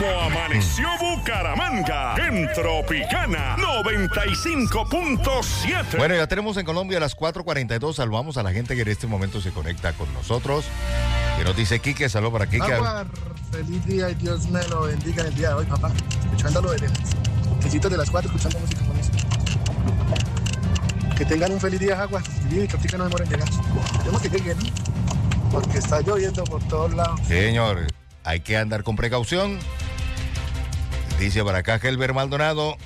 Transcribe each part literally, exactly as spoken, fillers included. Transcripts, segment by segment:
¿Cómo amaneció Bucaramanga? En Tropicana noventa y cinco punto siete. Bueno, ya tenemos en Colombia a las cuatro cuarenta y dos. Saludamos a la gente que en este momento se conecta con nosotros. Que nos dice Quique, saludos para Quique. Aguar, feliz día y Dios me lo bendiga en el día de hoy, papá. Escuchándolo de lejos. Quesitos de las cuatro, escuchando música con eso. Que tengan un feliz día, Jaguar. Y que no demoren en llegar. Tenemos que lleguen, ¿no? Porque está lloviendo por todos lados. Señor, hay que andar con precaución. Dice para acá Helber Maldonado.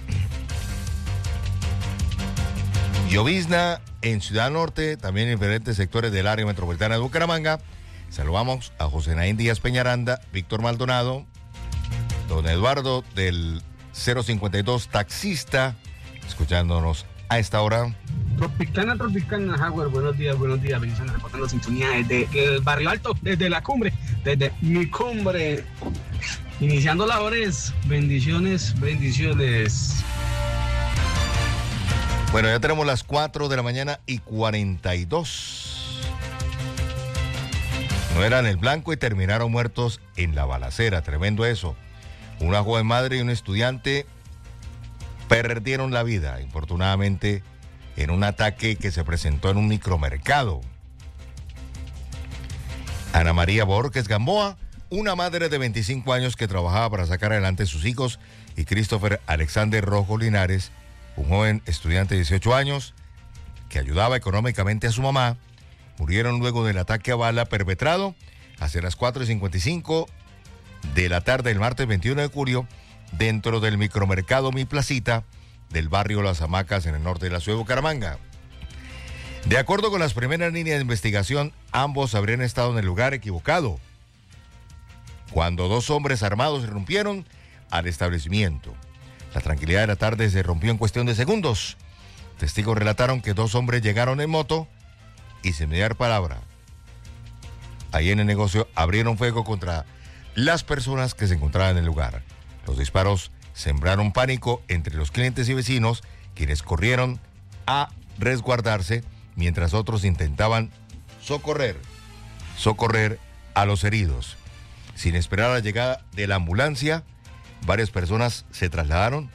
Llovizna en Ciudad Norte, también en diferentes sectores del área metropolitana de Bucaramanga. Saludamos a José Naín Díaz Peñaranda, Víctor Maldonado, don Eduardo del cero cincuenta y dos, taxista, escuchándonos a esta hora. Tropicana, Tropicana, Jaguar, buenos días, buenos días, bendiciones, reportando sintonía desde el Barrio Alto, desde la cumbre, desde mi cumbre, iniciando labores, bendiciones, bendiciones. Bueno, ya tenemos las cuatro de la mañana y cuarenta y dos. No eran el blanco y terminaron muertos en la balacera, tremendo eso. Una joven madre y un estudiante perdieron la vida, infortunadamente, en un ataque que se presentó en un micromercado. Ana María Borges Gamboa, una madre de veinticinco años que trabajaba para sacar adelante a sus hijos, y Christopher Alexander Rojo Linares, un joven estudiante de dieciocho años que ayudaba económicamente a su mamá, murieron luego del ataque a bala perpetrado hacia las cuatro y cincuenta y cinco de la tarde del martes veintiuno de julio dentro del micromercado Mi Placita del barrio Las Hamacas en el norte de la ciudad de Bucaramanga. De acuerdo con las primeras líneas de investigación, ambos habrían estado en el lugar equivocado cuando dos hombres armados irrumpieron al establecimiento. La tranquilidad de la tarde se rompió en cuestión de segundos. Testigos relataron que dos hombres llegaron en moto y sin mediar palabra, ahí en el negocio, abrieron fuego contra las personas que se encontraban en el lugar. Los disparos sembraron pánico entre los clientes y vecinos, quienes corrieron a resguardarse mientras otros intentaban socorrer, socorrer a los heridos. Sin esperar la llegada de la ambulancia, varias personas se trasladaron,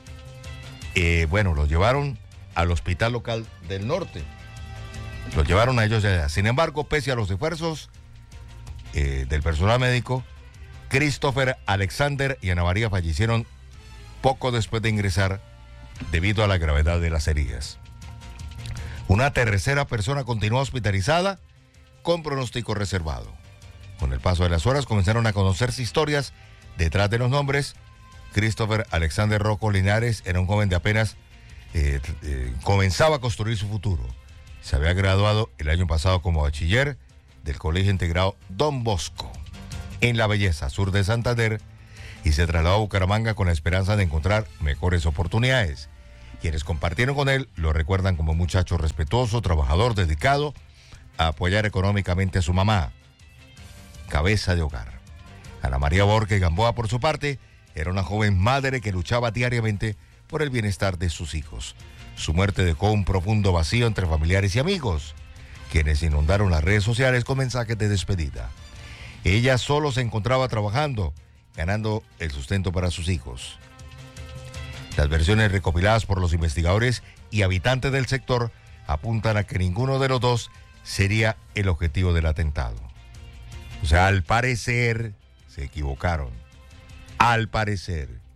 eh, bueno, los llevaron al hospital local del norte, los llevaron a ellos allá. Sin embargo, pese a los esfuerzos eh, del personal médico, Christopher Alexander y Ana María fallecieron poco después de ingresar debido a la gravedad de las heridas. Una tercera persona continuó hospitalizada con pronóstico reservado. Con el paso de las horas comenzaron a conocerse historias detrás de los nombres. Christopher Alexander Rojo Linares era un joven de apenas eh, eh, comenzaba a construir su futuro. Se había graduado el año pasado como bachiller del Colegio Integrado Don Bosco en La Belleza, sur de Santander, y se trasladó a Bucaramanga con la esperanza de encontrar mejores oportunidades. Quienes compartieron con él lo recuerdan como un muchacho respetuoso, trabajador, dedicado a apoyar económicamente a su mamá, cabeza de hogar. Ana María Borges Gamboa, por su parte, era una joven madre que luchaba diariamente por el bienestar de sus hijos. Su muerte dejó un profundo vacío entre familiares y amigos, quienes inundaron las redes sociales con mensajes de despedida. Ella solo se encontraba trabajando, ganando el sustento para sus hijos. Las versiones recopiladas por los investigadores y habitantes del sector apuntan a que ninguno de los dos sería el objetivo del atentado. O sea, al parecer, se equivocaron. Al parecer.